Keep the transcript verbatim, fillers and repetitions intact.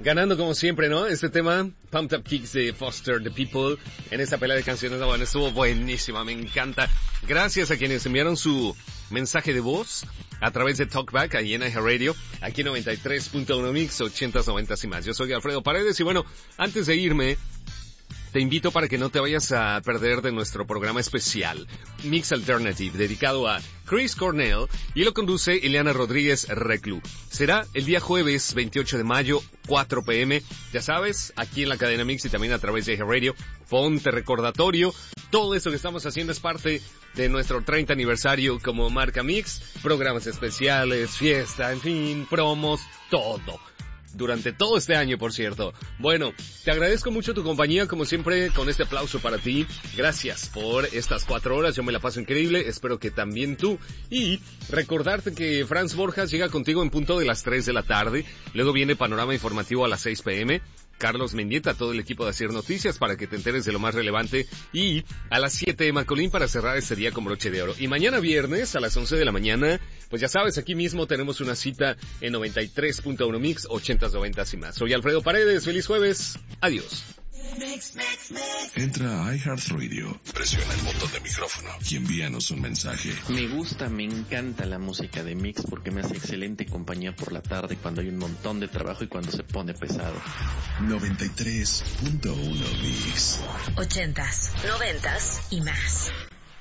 ganando como siempre, ¿no? Este tema, Pumped Up Kicks de Foster the People, en esta pelea de canciones, bueno, estuvo buenísima, me encanta. Gracias a quienes enviaron su mensaje de voz a través de Talkback, ahí en iHeartRadio, aquí en noventa y tres punto uno Mix, ochentas, noventas y más. Yo soy Alfredo Paredes y bueno, antes de irme, te invito para que no te vayas a perder de nuestro programa especial, Mix Alternative, dedicado a Chris Cornell, y lo conduce Ileana Rodríguez Reclu. Será el día jueves veintiocho de mayo, cuatro pe eme, ya sabes, aquí en la cadena Mix y también a través de iHeartRadio. Ponte recordatorio, todo eso que estamos haciendo es parte de nuestro treinta aniversario como marca Mix, programas especiales, fiesta, en fin, promos, todo. Durante todo este año, por cierto. Bueno, te agradezco mucho tu compañía, como siempre, con este aplauso para ti. Gracias por estas cuatro horas, yo me la paso increíble, espero que también tú. Y recordarte que Franz Borjas llega contigo en punto de las tres de la tarde, luego viene Panorama Informativo a las seis pe eme, Carlos Mendieta, todo el equipo de Hacer Noticias para que te enteres de lo más relevante, y a las siete Macolín para cerrar este día con broche de oro. Y mañana viernes a las once de la mañana, pues ya sabes, aquí mismo tenemos una cita en noventa y tres punto uno Mix, ochentas, noventas y más. Soy Alfredo Paredes, feliz jueves, adiós. Mix, mix, mix. Entra a iHeartRadio, presiona el botón de micrófono y envíanos un mensaje. Me gusta, me encanta la música de Mix porque me hace excelente compañía por la tarde cuando hay un montón de trabajo y cuando se pone pesado. noventa y tres punto uno Mix. Ochentas, noventas y más.